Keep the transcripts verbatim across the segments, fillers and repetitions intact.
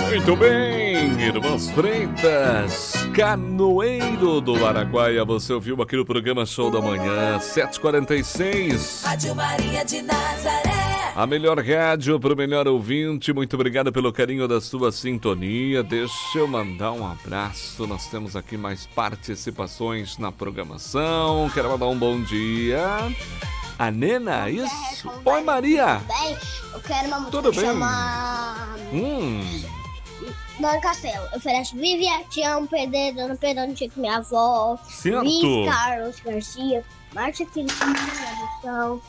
Muito bem, irmãos Freitas, Canoeiro do Araguaia, você ouviu aqui no programa Show da Manhã, sete e quarenta e seis. Rádio Maria de Nazaré. A melhor rádio para o melhor ouvinte, muito obrigado pelo carinho da sua sintonia. Deixa eu mandar um abraço, nós temos aqui mais participações na programação. Quero mandar um bom dia. A Nena, isso? Oi, Maria. Tudo bem? Eu quero uma música Tudo que bem? chama... Hum... Dona Castelo. Eu ofereço Vivian, te amo, perder, Dona Pedro, Chico, minha avó. Certo. Luiz Carlos Garcia, Márcia Felipe, Tradução,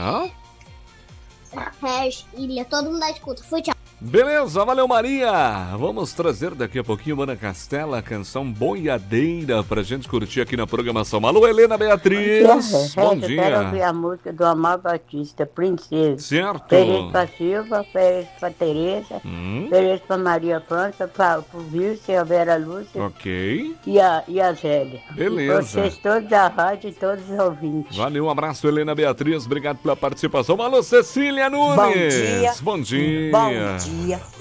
É. Regis, Ilha, todo mundo da escuta. Fui, tchau. Beleza, valeu Maria! Vamos trazer daqui a pouquinho, Ana Castela, a canção Boiadeira pra gente curtir aqui na programação. Alô, Helena Beatriz! Bom dia! Eu quero ouvir a música do Amar Batista, Princesa. Certo! Perez pra Silva, Perez pra Tereza, Hum, Perez pra Maria França, pra, pro Vilce, a Vera Lúcia ok, e a, e a Zélia. Beleza. Vocês todos da rádio e todos os ouvintes. valeu, um abraço Helena Beatriz, obrigado pela participação. Alô, Cecília Nunes! Bom dia. Bom dia! Bom dia.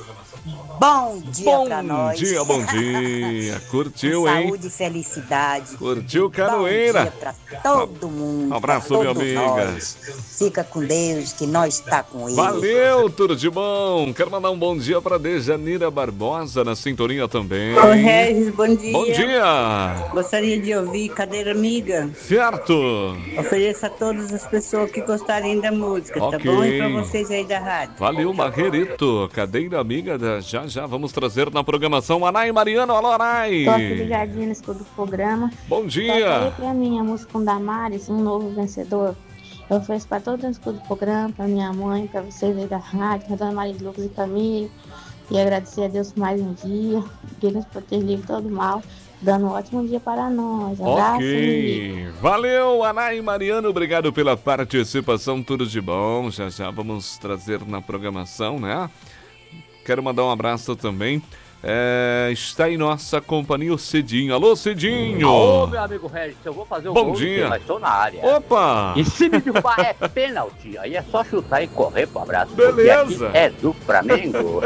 Bom dia Bom pra nós. dia, bom dia! Curtiu, hein? Saúde e felicidade. Curtiu, Canoeira? Bom dia pra todo mundo. Um abraço, pra minha todos amiga. nós. Fica com Deus, que nós está com ele. Valeu, tudo de bom! Quero mandar um bom dia para Dejanira Barbosa na sintonia também. Ô Regis, bom dia. Bom dia! Gostaria de ouvir Cadeira Amiga. Certo! Ofereço a todas as pessoas que gostarem da música, Ok. tá bom? E pra vocês aí da rádio. Valeu, Marguerito. Cadeira amiga, da... já já vamos trazer na programação Anai Mariano. Alô, Anai! Tô aqui ligadinho no escudo do programa. Bom Toca aí dia! pra mim a música com Damares, um novo vencedor. Eu ofereço pra todo o escudo do programa, pra minha mãe, pra vocês aí da rádio, pra Dona Maria de Lucas e família. E agradecer a Deus por mais um dia, que nos proteja livre de todo mal, dando um ótimo dia para nós. Abraço, e... Ok, valeu, Anai Mariano, obrigado pela participação, tudo de bom. Já já vamos trazer na programação, né? Quero mandar um abraço também. É, está em nossa companhia o Cidinho. Alô, Cidinho! Ô, meu amigo Regis, eu vou fazer o Bom gol, dia. mas estou na área. Opa! E se me derrubar é pênalti, aí é só chutar e correr pro abraço. Beleza. Porque aqui é do Flamengo.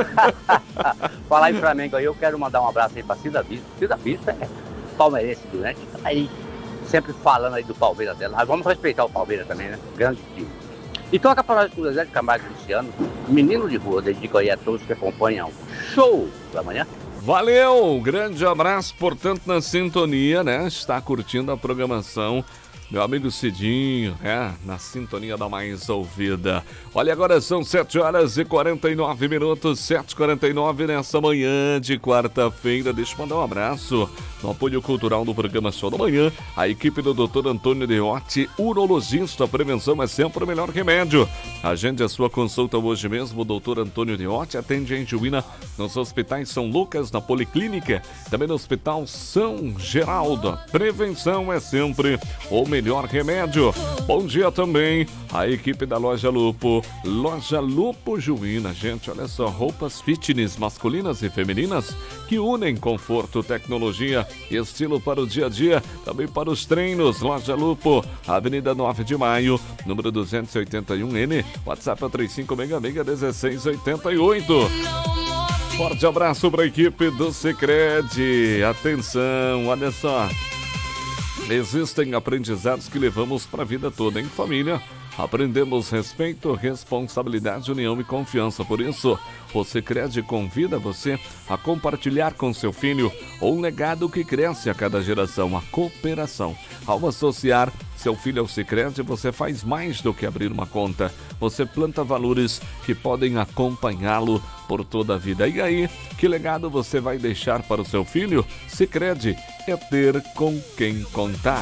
Falar em Flamengo aí, eu quero mandar um abraço aí pra Cida Bispo. Cida Bispo é palmeirense durante, tá aí sempre falando aí do Palmeiras dela. Mas vamos respeitar o Palmeiras também, né? Grande time. E toca para nós com o Zé de Camargo Cristiano, menino de rua, dedico aí a todos que acompanham. Show da manhã. Valeu, grande abraço, portanto, na sintonia, né? Está curtindo a programação. Meu amigo Cidinho, é, na sintonia da mais ouvida. Olha, agora são sete horas e quarenta e nove minutos, sete e quarenta e nove nessa manhã de quarta-feira. Deixa eu mandar um abraço no apoio cultural do programa Show da Manhã. A equipe do doutor Antônio Deotti, urologista. Prevenção é sempre o melhor remédio. Agende a sua consulta hoje mesmo. O doutor Antônio Deotti atende em Juína nos hospitais São Lucas, na Policlínica, também no Hospital São Geraldo. Prevenção é sempre o melhor remédio. Bom dia também a equipe da Loja Lupo, Loja Lupo Juína. Gente, olha só, roupas fitness masculinas e femininas que unem conforto, tecnologia e estilo para o dia a dia, também para os treinos. Loja Lupo, Avenida nove de Maio, número duzentos e oitenta e um N, WhatsApp é trinta e cinco seis seis, um seis oito oito. Forte abraço para a equipe do Sicredi. Atenção, olha só. Existem aprendizados que levamos para a vida toda em família. Aprendemos respeito, responsabilidade, união e confiança. Por isso, o Sicredi convida você a compartilhar com seu filho um legado que cresce a cada geração, a cooperação. Ao associar seu filho ao Sicredi, você faz mais do que abrir uma conta. Você planta valores que podem acompanhá-lo por toda a vida. E aí, que legado você vai deixar para o seu filho? Sicredi é ter com quem contar.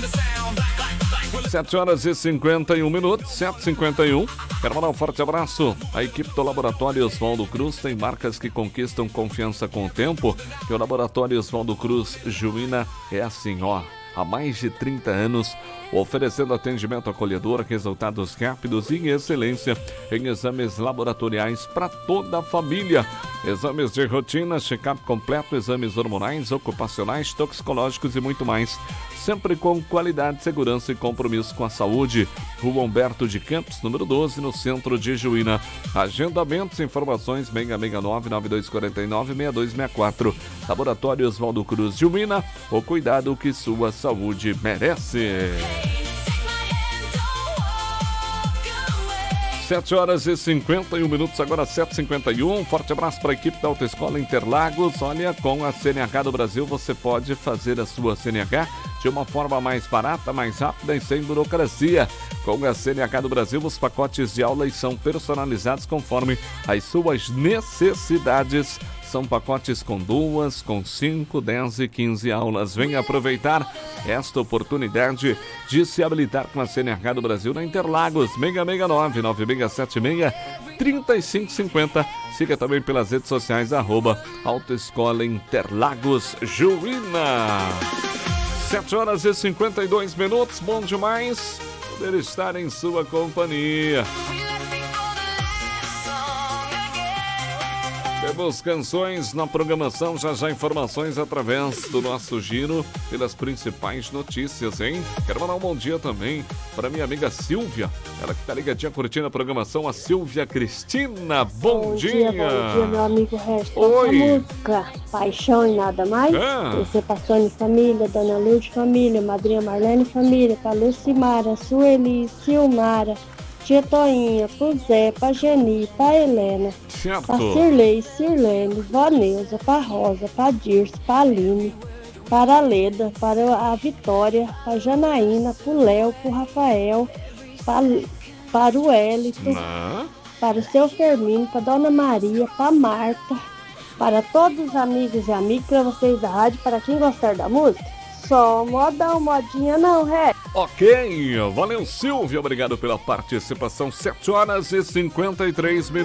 sete horas e cinquenta e um minutos, sete e cinquenta e um. Quero mandar um forte abraço. A equipe do Laboratório Oswaldo Cruz tem marcas que conquistam confiança com o tempo. E o Laboratório Oswaldo Cruz Juína é assim, ó. Há mais de trinta anos, oferecendo atendimento acolhedor, resultados rápidos e excelência em exames laboratoriais para toda a família. Exames de rotina, check-up completo, exames hormonais, ocupacionais, toxicológicos e muito mais. sempre com qualidade, segurança e compromisso com a saúde. Rua Humberto de Campos, número doze, no centro de Juína. Agendamentos, informações, seis seis nove, nove dois quatro nove, seis dois seis quatro. Laboratório Oswaldo Cruz Juína, o cuidado que sua saúde merece. sete horas e cinquenta e um minutos, agora sete e cinquenta e um. Forte abraço para a equipe da Autoescola Interlagos. Olha, com a C N H do Brasil você pode fazer a sua C N H de uma forma mais barata, mais rápida e sem burocracia. Com a C N H do Brasil, os pacotes de aulas são personalizados conforme as suas necessidades. São pacotes com duas, com cinco, dez e quinze aulas. Venha aproveitar esta oportunidade de se habilitar com a C N H do Brasil na Interlagos. seis seis nove, nove seis sete seis, três cinco cinco zero. Siga também pelas redes sociais, arroba Autoescola Interlagos Juína. sete horas e cinquenta e dois minutos. Bom demais poder estar em sua companhia. Temos canções na programação, já já informações através do nosso giro pelas principais notícias, hein? Quero mandar um bom dia também para minha amiga Silvia, ela que tá ligadinha curtindo a programação, a Silvia Cristina. Bom, bom dia! dia! Bom dia, meu amigo Resto. Oi! A música Paixão e Nada Mais. Ah. Você passou em família, Dona Lourdes família, Madrinha Marlene família, pra Lucimara, Sueli, Silmara, Tia Toinha, pro Zé, pra Geni, pra Helena, certo. pra Cirlei, Cirlene, Vaneuza, pra Rosa, pra Dirce, pra Aline, para a Leda, para a Vitória, pra Janaína, pro Léo, pro Rafael, pra, para o Hélito, Não. para o seu Fermino, para Dona Maria, para Marta, para todos os amigos e amigas, para vocês da rádio, para quem gostar da música. Só modão, modinha não, Ré. Ok, valeu Silvia, obrigado pela participação. sete horas e cinquenta e três minutos.